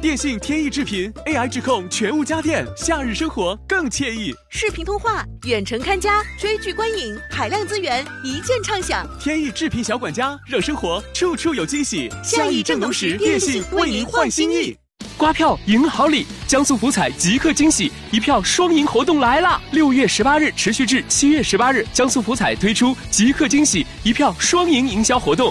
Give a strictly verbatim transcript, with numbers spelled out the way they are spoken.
电信天翼智频 A I 智控全屋家电，夏日生活更惬意。 视频通话、远程看家、追剧观影，海量资源一键畅享。 天翼智频小管家，让生活处处有惊喜。 夏意正浓时，电信为您换新意。 刮票赢好礼，江苏福彩即刻惊喜，一票双赢活动来啦！六月十八日持续至七月十八日，江苏福彩推出即刻惊喜一票双赢营销活动，